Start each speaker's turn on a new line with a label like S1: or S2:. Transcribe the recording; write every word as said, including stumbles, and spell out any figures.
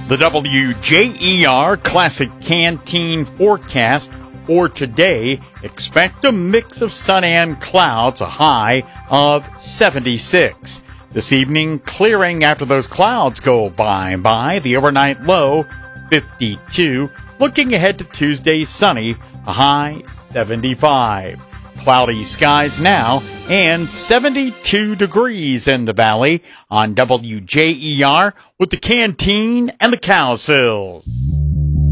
S1: The W J E R Classic Canteen forecast for today, expect a mix of sun and clouds, a high of seventy-six. This evening, clearing after those clouds go bye-bye. The overnight low, fifty-two. Looking ahead to Tuesday, sunny, a high seventy-five. Cloudy skies now, and seventy-two degrees in the valley on W J E R with the Canteen and the Cowsills.